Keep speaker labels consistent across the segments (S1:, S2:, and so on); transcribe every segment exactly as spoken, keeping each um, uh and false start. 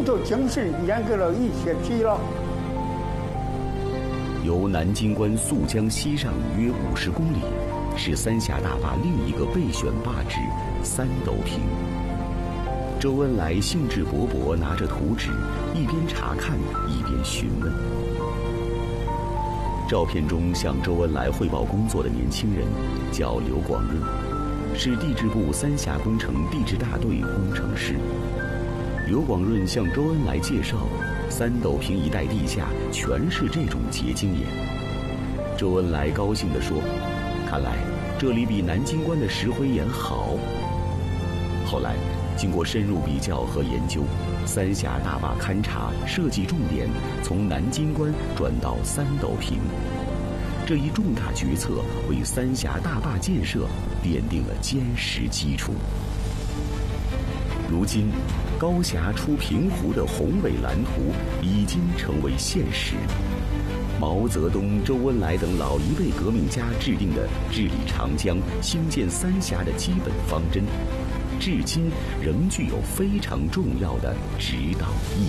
S1: 工作精神掩盖了一些疲劳。
S2: 由南京关溯江西上约五十公里，是三峡大坝另一个备选坝址三斗坪。周恩来兴致勃勃拿着图纸，一边查看一边询问。照片中向周恩来汇报工作的年轻人叫刘广润，是地质部三峡工程地质大队工程师。刘广润向周恩来介绍，三斗坪一带地下全是这种结晶岩。周恩来高兴地说：“看来这里比南京关的石灰岩好。”后来经过深入比较和研究，三峡大坝勘察设计重点从南京关转到三斗坪，这一重大决策为三峡大坝建设奠定了坚实基础。如今，高峡出平湖的宏伟蓝图已经成为现实。毛泽东、周恩来等老一辈革命家制定的治理长江、兴建三峡的基本方针，至今仍具有非常重要的指导意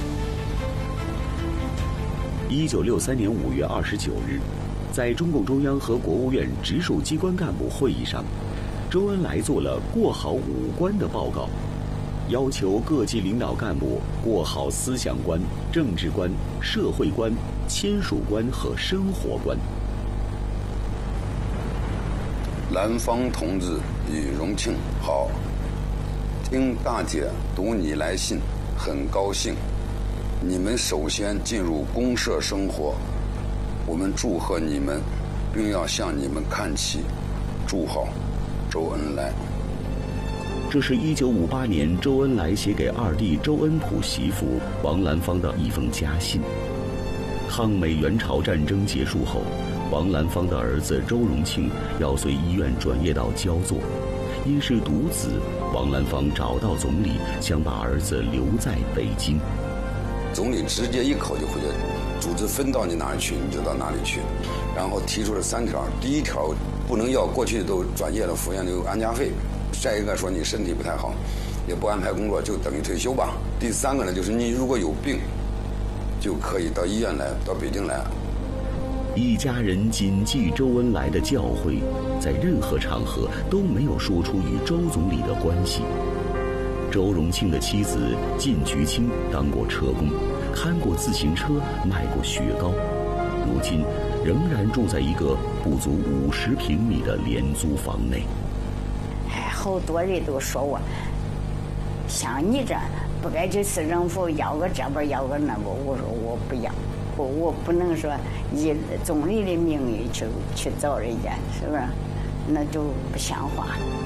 S2: 义。一九六三年五月二十九日，在中共中央和国务院直属机关干部会议上，周恩来做了过好五关的报告，要求各级领导干部过好思想关、政治关、社会关、亲属关和生活关。
S3: 兰芳同志与荣庆好，听大姐读你来信，很高兴。你们首先进入公社生活，我们祝贺你们，并要向你们看齐。祝好，周恩来。
S2: 这是一九五八年周恩来写给二弟周恩溥媳妇王兰芳的一封家信。抗美援朝战争结束后，王兰芳的儿子周荣庆要随医院转业到焦作，因是独子，王兰芳找到总理，想把儿子留在北京。
S3: 总理直接一口就回答，组织分到你哪里去你就到哪里去，然后提出了三条。第一条，不能要过去都转业了服院的安家费；再一个说你身体不太好，也不安排工作，就等于退休吧。第三个呢，就是你如果有病，就可以到医院来，到北京来。
S2: 一家人谨记周恩来的教诲，在任何场合都没有说出与周总理的关系。周荣庆的妻子靳菊清当过车工，看过自行车，卖过雪糕，如今仍然住在一个不足五十平米的廉租房内。
S4: 哎，好多人都说我像你这不该去市政府要个这边要个那边，我说我不要，我我不能说以总理的名义去去找人家，是不是？那就不像话。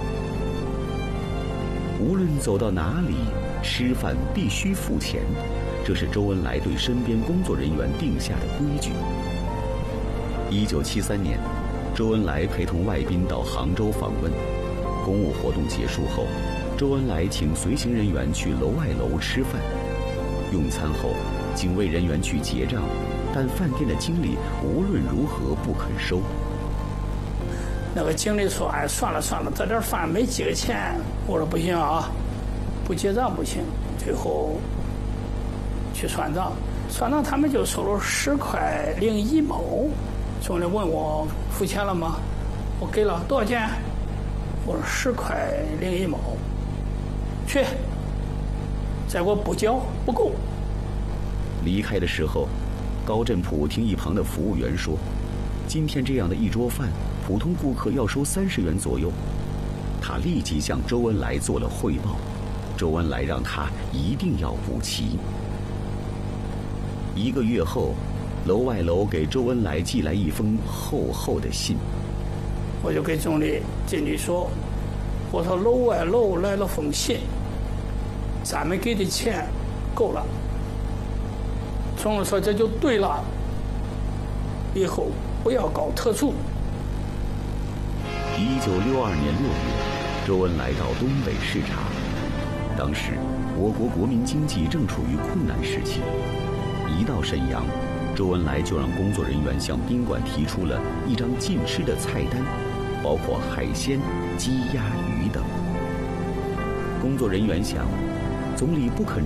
S2: 无论走到哪里，吃饭必须付钱，这是周恩来对身边工作人员定下的规矩。一九七三年，周恩来陪同外宾到杭州访问，公务活动结束后，周恩来请随行人员去楼外楼吃饭。用餐后，警卫人员去结账，但饭店的经理无论如何不肯收。
S5: 那个经理说：“哎，算了算了，这点饭没几个钱。”我说：“不行啊，不结账不行。”最后去算账，算账他们就收了十块零一毛。总理问我付钱了吗？我给了，多少钱？我说十块零一毛。去，再给我补交，不够。
S2: 离开的时候，高振甫听一旁的服务员说：“今天这样的一桌饭，普通顾客要收三十元左右。”他立即向周恩来做了汇报，周恩来让他一定要补齐。一个月后，楼外楼给周恩来寄来一封厚厚的信。
S5: 我就给总理经理说：“我说楼外楼来了封信，咱们给的钱够了。”总理说：“这就对了，以后不要搞特殊。”
S2: 一九六二年六月，周恩来到东北视察。当时，我国国民经济正处于困难时期。一到沈阳，周恩来就让工作人员向宾馆提出了一张禁吃的菜单，包括海鲜、鸡鸭鱼等。工作人员想，总理不肯